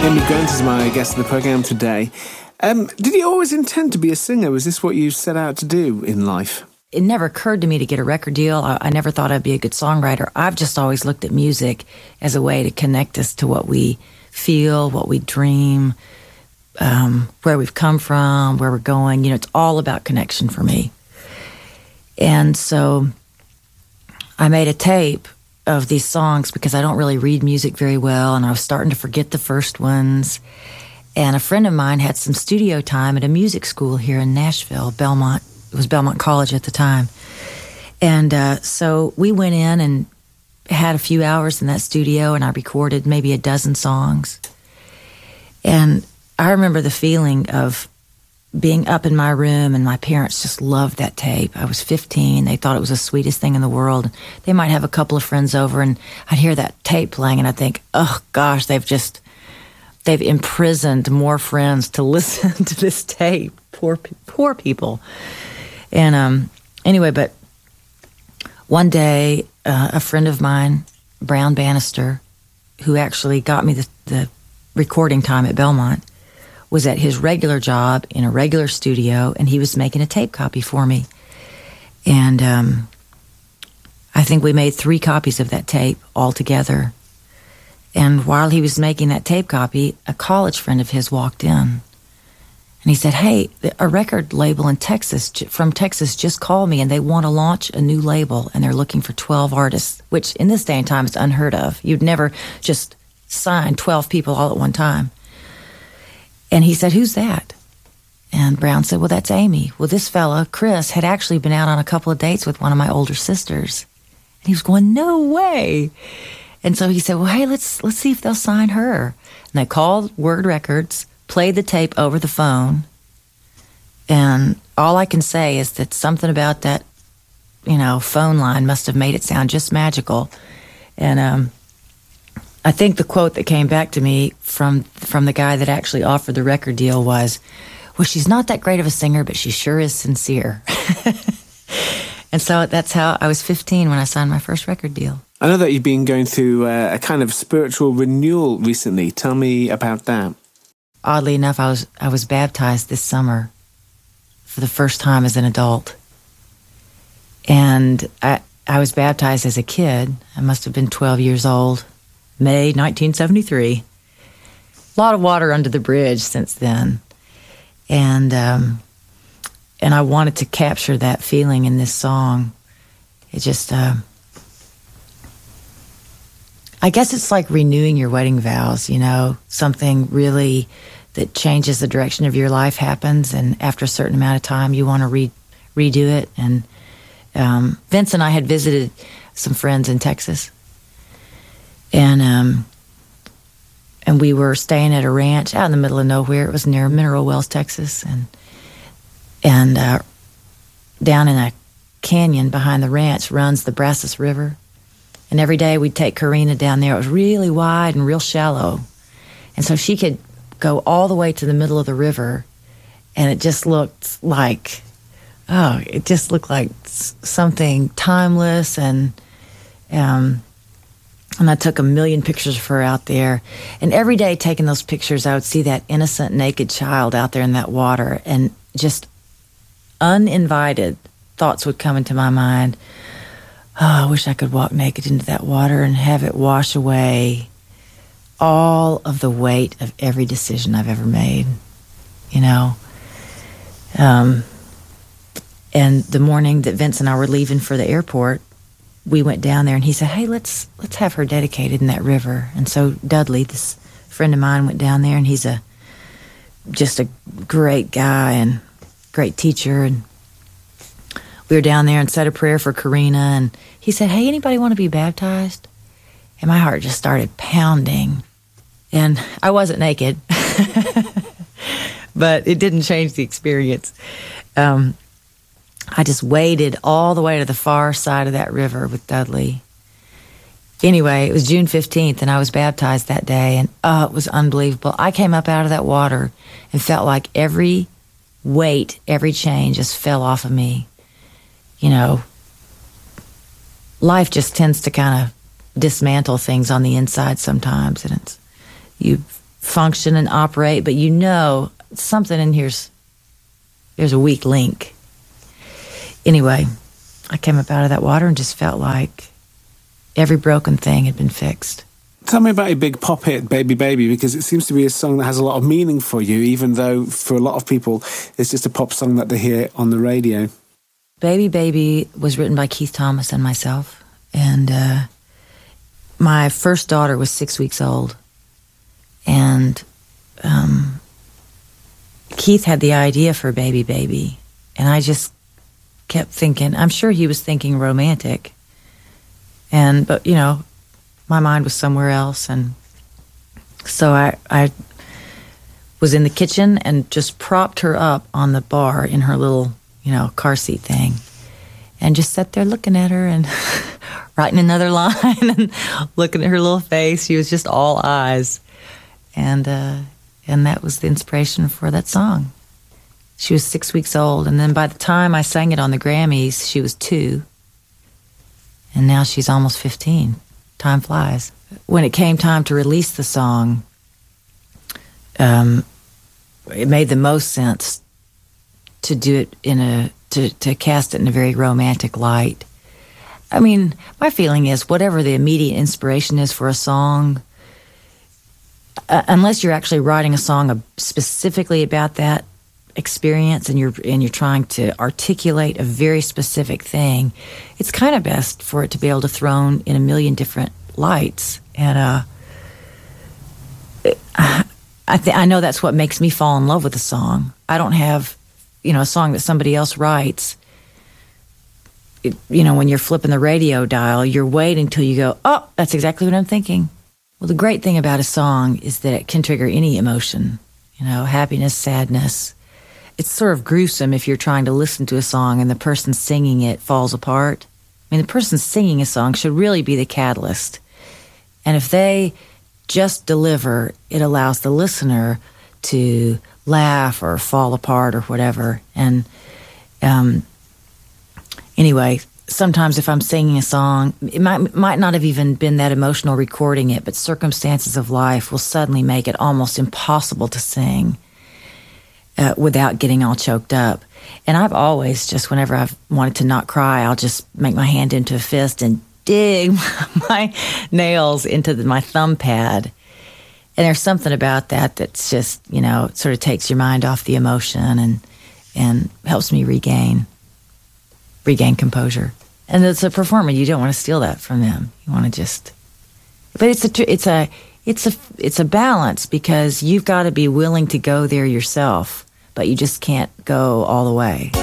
Amy Grant is my guest of the programme today. Did you always intend to be a singer? Was this what you set out to do in life? It never occurred to me to get a record deal. I never thought I'd be a good songwriter. I've just always looked at music as a way to connect us to what we feel, what we dream, where we've come from, where we're going. You know, it's all about connection for me. And so I made a tape of these songs because I don't really read music very well, and I was starting to forget the first ones. And a friend of mine had some studio time at a music school here in Nashville, Belmont. It was Belmont College at the time. And so we went in and had a few hours in that studio, and I recorded maybe a dozen songs. And I remember the feeling of being up in my room, and my parents just loved that tape. I was 15. They thought it was the sweetest thing in the world. They might have a couple of friends over, and I'd hear that tape playing, and I'd think, oh, gosh, they've imprisoned more friends to listen to this tape. Poor people. And anyway, but one day, a friend of mine, Brown Bannister, who actually got me the recording time at Belmont, was at his regular job in a regular studio, and he was making a tape copy for me. And I think we made 3 copies of that tape all together. And while he was making that tape copy, a college friend of his walked in. And he said, hey, a record label in Texas, from Texas, just called me, and they want to launch a new label, and they're looking for 12 artists, which in this day and time is unheard of. You'd never just sign 12 people all at one time. And he said, who's that? And Brown said, well, that's Amy. Well, this fella, Chris, had actually been out on a couple of dates with one of my older sisters. And he was going, no way. And so he said, well, hey, let's see if they'll sign her. And they called Word Records, played the tape over the phone. And all I can say is that something about that, phone line must have made it sound just magical. And I think the quote that came back to me from the guy that actually offered the record deal was, well, she's not that great of a singer, but she sure is sincere. And so that's how I was 15 when I signed my first record deal. I know that you've been going through a kind of spiritual renewal recently. Tell me about that. Oddly enough, I was baptized this summer for the first time as an adult. And I was baptized as a kid. I must have been 12 years old. May 1973. A lot of water under the bridge since then. And I wanted to capture that feeling in this song. It just, I guess it's like renewing your wedding vows, something really that changes the direction of your life happens, and after a certain amount of time, you want to redo it. And Vince and I had visited some friends in Texas. And we were staying at a ranch out in the middle of nowhere. It was near Mineral Wells, Texas, and down in a canyon behind the ranch runs the Brazos River. And every day we'd take Karina down there. It was really wide and real shallow, and so she could go all the way to the middle of the river, and it just looked like something timeless and. And I took 1,000,000 pictures of her out there. And every day taking those pictures, I would see that innocent, naked child out there in that water. And just uninvited thoughts would come into my mind. Oh, I wish I could walk naked into that water and have it wash away all of the weight of every decision I've ever made, And the morning that Vince and I were leaving for the airport, we went down there, and he said, hey, let's have her dedicated in that river. And so Dudley, this friend of mine, went down there, and he's just a great guy and great teacher. And we were down there and said a prayer for Karina, and he said, hey, anybody want to be baptized? And my heart just started pounding. And I wasn't naked, but it didn't change the experience. I just waded all the way to the far side of that river with Dudley. Anyway, it was June 15th, and I was baptized that day, and it was unbelievable. I came up out of that water and felt like every weight, every chain just fell off of me. Life just tends to kind of dismantle things on the inside sometimes, and you function and operate, but you know something in there's a weak link. Anyway, I came up out of that water and just felt like every broken thing had been fixed. Tell me about your big pop hit, Baby Baby, because it seems to be a song that has a lot of meaning for you, even though for a lot of people it's just a pop song that they hear on the radio. Baby Baby was written by Keith Thomas and myself. And my first daughter was 6 weeks old. And Keith had the idea for Baby Baby. And I just kept thinking, I'm sure he was thinking romantic. But, you know, my mind was somewhere else. And so I was in the kitchen and just propped her up on the bar in her little, you know, car seat thing. And just sat there looking at her and writing another line and looking at her little face. She was just all eyes. And that was the inspiration for that song. She was 6 weeks old. And then by the time I sang it on the Grammys, she was 2. And now she's almost 15. Time flies. When it came time to release the song, it made the most sense to do it to cast it in a very romantic light. I mean, my feeling is whatever the immediate inspiration is for a song, unless you're actually writing a song specifically about that experience and you're trying to articulate a very specific thing, it's kind of best for it to be able to thrown in a million different lights. And I know that's what makes me fall in love with a song. I don't have, you know, a song that somebody else writes. You know, when you're flipping the radio dial, you're waiting till you go, oh, that's exactly what I'm thinking. Well, the great thing about a song is that it can trigger any emotion, you know, happiness, sadness. It's sort of gruesome if you're trying to listen to a song and the person singing it falls apart. I mean, the person singing a song should really be the catalyst. And if they just deliver, it allows the listener to laugh or fall apart or whatever. And anyway, sometimes if I'm singing a song, it might not have even been that emotional recording it, but circumstances of life will suddenly make it almost impossible to sing without getting all choked up. And I've always just, whenever I've wanted to not cry, I'll just make my hand into a fist and dig my nails into my thumb pad. And there's something about that that's just, you know, it sort of takes your mind off the emotion and helps me regain composure. And as a performer, you don't want to steal that from them. You want to just, but it's a balance, because you've got to be willing to go there yourself, but you just can't go all the way.